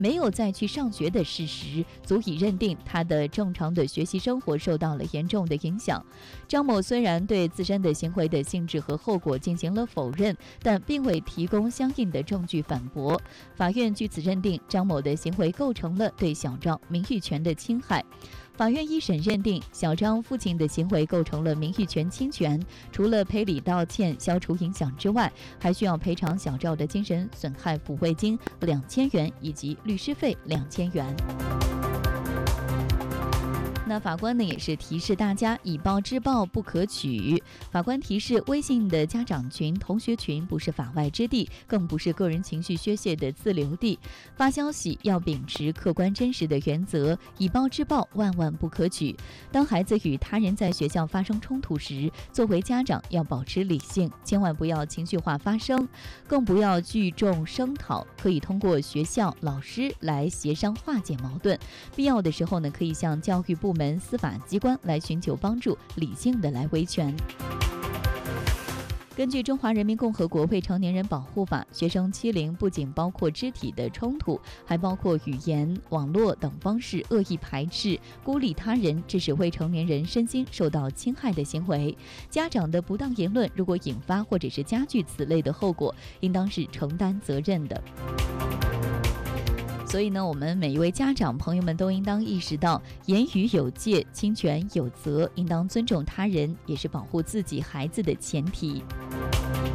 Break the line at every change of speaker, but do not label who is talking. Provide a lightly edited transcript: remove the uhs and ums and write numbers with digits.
没有再去上学的事实，足以认定他的正常的学习生活受到了严重的影响。张某虽然对自身的行为的性质和后果进行了否认，但并未提供相应的证据反驳。法院据此认定张某的行为构成了对小张名誉权的侵害。法院一审认定小张父亲的行为构成了名誉权侵权，除了赔礼道歉消除影响之外，还需要赔偿小赵的精神损害抚慰金2000元以及律师费2000元。那法官呢也是提示大家，以暴制暴不可取。法官提示，微信的家长群、同学群不是法外之地，更不是个人情绪宣泄的自留地。发消息要秉持客观真实的原则，以暴制暴万万不可取。当孩子与他人在学校发生冲突时，作为家长要保持理性，千万不要情绪化发声，更不要聚众声讨，可以通过学校、老师来协商化解矛盾。必要的时候呢，可以向教育部门、司法机关来寻求帮助，理性的来维权。根据《中华人民共和国未成年人保护法》，学生欺凌不仅包括肢体的冲突，还包括语言、网络等方式恶意排斥、孤立他人，致使未成年人身心受到侵害的行为。家长的不当言论如果引发或者是加剧此类的后果，应当是承担责任的。所以呢，我们每一位家长朋友们都应当意识到，言语有界，侵权有责，应当尊重他人，也是保护自己孩子的前提。